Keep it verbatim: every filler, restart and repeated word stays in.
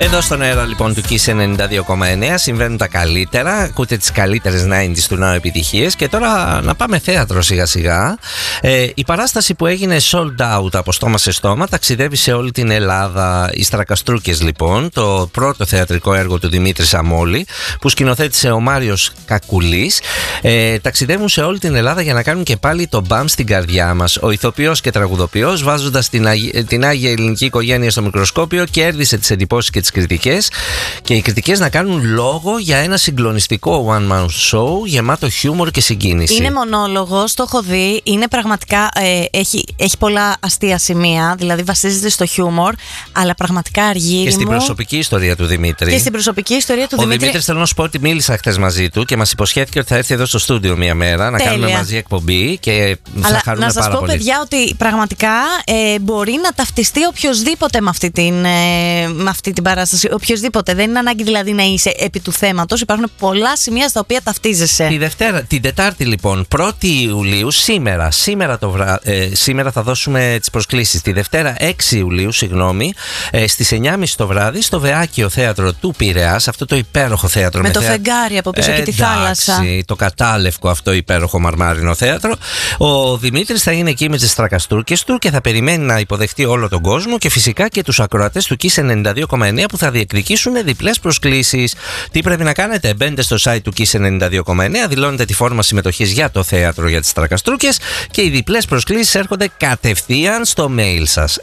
Εδώ στον αέρα λοιπόν του Kiss ενενήντα δύο κόμμα εννέα συμβαίνουν τα καλύτερα. Ακούτε τις καλύτερες ενενήντα του νέου επιτυχίες. Και τώρα να πάμε θέατρο σιγά σιγά. Ε, η παράσταση που έγινε sold out από στόμα σε στόμα ταξιδεύει σε όλη την Ελλάδα. Οι Στρακαστρούκες λοιπόν, το πρώτο θεατρικό έργο του Δημήτρη Σαμόλη, που σκηνοθέτησε ο Μάριος Κακουλής, ε, ταξιδεύουν σε όλη την Ελλάδα για να κάνουν και πάλι το μπαμ στην καρδιά μας. Ο ηθοποιός και τραγουδοποιός, βάζοντας την, Αγ... την Άγια Ελληνική Οικογένεια στο μικροσκόπιο, κέρδισε τις εντυπώσεις και τις κριτικές, και οι κριτικές να κάνουν λόγο για ένα συγκλονιστικό one man show γεμάτο χιούμορ και συγκίνηση. Είναι μονόλογος, το έχω δει, είναι πραγματικά, ε, έχει, έχει πολλά αστεία σημεία, δηλαδή βασίζεται στο χιούμορ, αλλά πραγματικά αργύρι. Και στην μου... προσωπική ιστορία του Δημήτρη. Και στην προσωπική ιστορία του ο Δημήτρη. Ο Δημήτρης, θέλω να σου πω ότι μίλησα χθες μαζί του και μας υποσχέθηκε ότι θα έρθει εδώ στο στούντιο μία μέρα να Τέλεια. κάνουμε μαζί εκπομπή και θα αλλά χαρούμε να σας πάρα πω, πολύ. παιδιά, ότι πραγματικά ε, μπορεί να ταυτιστεί οποιοδήποτε με αυτή την, ε, με αυτή την παράσταση. Οποιοδήποτε. Δεν είναι ανάγκη δηλαδή να είσαι επί του θέματος. Υπάρχουν πολλά σημεία στα οποία ταυτίζεσαι. Τη Δευτέρα, την Τετάρτη λοιπόν, πρώτη Ιουλίου, σήμερα, σήμερα, το βρα... ε, σήμερα θα δώσουμε τις προσκλήσεις. Τη Δευτέρα έξι Ιουλίου, συγγνώμη, ε, στις εννιά και μισή το βράδυ, στο Βεάκιο Θέατρο του Πειραιάς, αυτό το υπέροχο θέατρο. Με, με το θέα... φεγγάρι από πίσω ε, και τη εντάξει, θάλασσα. Το κατάλευκο αυτό υπέροχο μαρμάρινο θέατρο. Ο Δημήτρης θα είναι εκεί με τις Στρακαστούρκες του και θα περιμένει να υποδεχτεί όλο τον κόσμο και φυσικά και τους ακροατές του Kiss ενενήντα δύο κόμμα εννέα που θα διεκδικήσουν διπλές προσκλήσεις. Τι πρέπει να κάνετε? Μπαίνετε στο site του Kiss ενενήντα δύο κόμμα εννέα, δηλώνετε τη φόρμα συμμετοχής για το θέατρο για τις Στρακαστούρκες και οι διπλές προσκλήσεις έρχονται κατευθείαν στο mail σας.